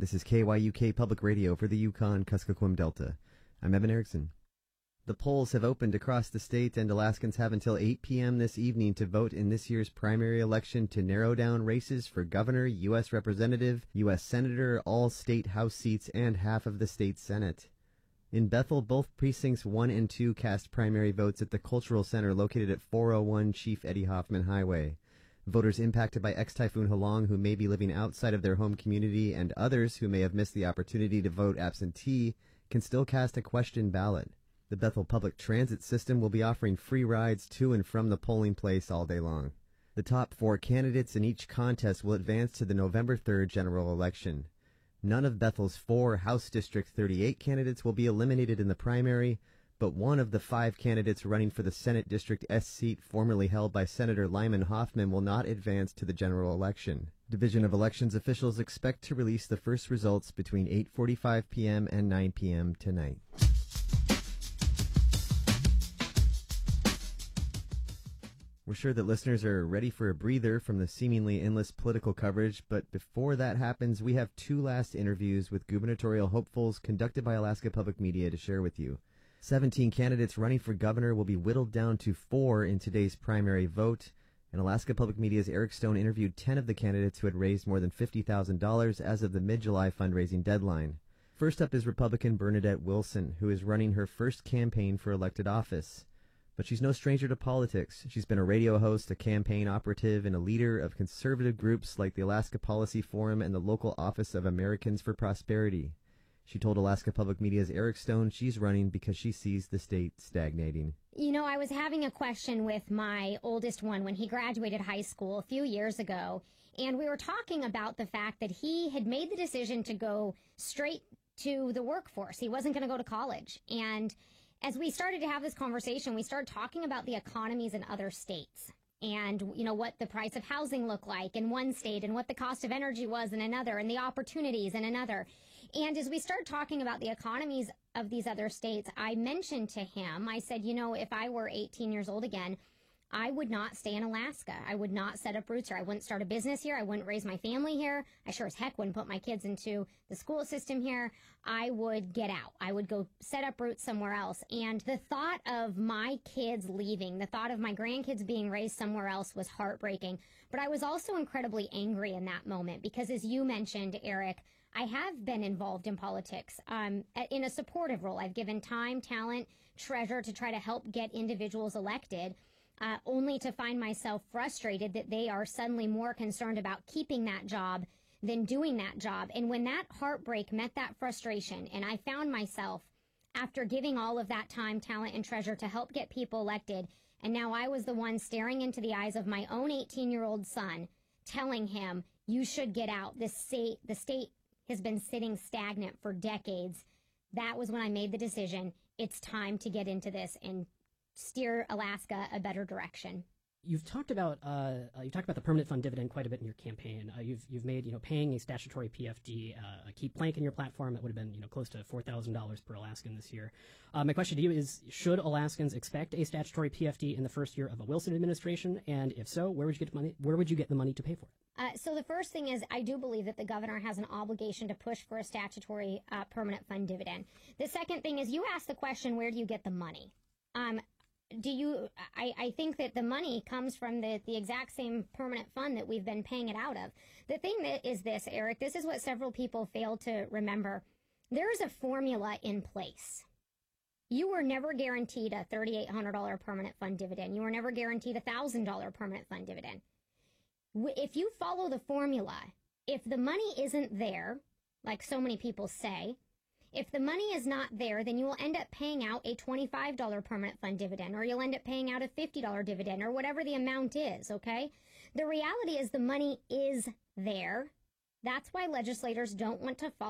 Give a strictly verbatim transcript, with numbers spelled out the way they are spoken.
This is K Y U K Public Radio for the Yukon-Kuskokwim Delta. I'm Evan Erickson. The polls have opened across the state, and Alaskans have until eight p.m. this evening to vote in this year's primary election to narrow down races for governor, U S representative, U S senator, all state house seats, and half of the state senate. In Bethel, both precincts one and two cast primary votes at the Cultural Center located at four oh one Chief Eddie Hoffman Highway. Voters impacted by ex-Typhoon Halong who may be living outside of their home community and others who may have missed the opportunity to vote absentee can still cast a question ballot. The Bethel Public Transit System will be offering free rides to and from the polling place all day long. The top four candidates in each contest will advance to the November third general election. None of Bethel's four House District thirty-eight candidates will be eliminated in the primary, but one of the five candidates running for the Senate District S seat formerly held by Senator Lyman Hoffman will not advance to the general election. Division of Elections officials expect to release the first results between eight forty-five p.m. and nine p.m. tonight. We're sure that listeners are ready for a breather from the seemingly endless political coverage, but before that happens, we have two last interviews with gubernatorial hopefuls conducted by Alaska Public Media to share with you. Seventeen candidates running for governor will be whittled down to four in today's primary vote, and Alaska Public Media's Eric Stone interviewed ten of the candidates who had raised more than fifty thousand dollars as of the mid-July fundraising deadline. First up is Republican Bernadette Wilson, who is running her first campaign for elected office. But she's no stranger to politics. She's been a radio host, a campaign operative, and a leader of conservative groups like the Alaska Policy Forum and the local Office of Americans for Prosperity. She told Alaska Public Media's Eric Stone she's running because she sees the state stagnating. You know, I was having a question with my oldest one when he graduated high school a few years ago, and we were talking about the fact that he had made the decision to go straight to the workforce. He wasn't going to go to college. And as we started to have this conversation, we started talking about the economies in other states and, you know, what the price of housing looked like in one state and what the cost of energy was in another and the opportunities in another. And as we started talking about the economies of these other states, I mentioned to him, I said, you know, if I were eighteen years old again, I would not stay in Alaska. I would not set up roots here. I wouldn't start a business here. I wouldn't raise my family here. I sure as heck wouldn't put my kids into the school system here. I would get out. I would go set up roots somewhere else. And the thought of my kids leaving, the thought of my grandkids being raised somewhere else was heartbreaking. But I was also incredibly angry in that moment because, as you mentioned, Eric, I have been involved in politics um, in a supportive role. I've given time, talent, treasure to try to help get individuals elected. Uh, only to find myself frustrated that they are suddenly more concerned about keeping that job than doing that job. And when that heartbreak met that frustration, and I found myself, after giving all of that time, talent, and treasure to help get people elected, and now I was the one staring into the eyes of my own eighteen-year-old son, telling him, you should get out. This state, the state has been sitting stagnant for decades. That was when I made the decision. It's time to get into this and steer Alaska a better direction. You've talked about uh, uh, you talked about the permanent fund dividend quite a bit in your campaign. Uh, you've you've made you know paying a statutory P F D uh, a key plank in your platform. That would have been you know close to four thousand dollars per Alaskan this year. Uh, my question to you is: should Alaskans expect a statutory P F D in the first year of a Wilson administration? And if so, where would you get money? Where would you get the money to pay for it? Uh, so the first thing is, I do believe that the governor has an obligation to push for a statutory uh, permanent fund dividend. The second thing is, you asked the question: where do you get the money? Um, Do you, I, I think that the money comes from the, the exact same permanent fund that we've been paying it out of. The thing that is this, Eric, this is what several people fail to remember. There is a formula in place. You were never guaranteed a three thousand eight hundred dollars permanent fund dividend. You were never guaranteed a one thousand dollars permanent fund dividend. If you follow the formula, if the money isn't there, like so many people say, if the money is not there, then you will end up paying out a twenty-five dollars permanent fund dividend, or you'll end up paying out a fifty dollars dividend, or whatever the amount is, okay? The reality is the money is there. That's why legislators don't want to follow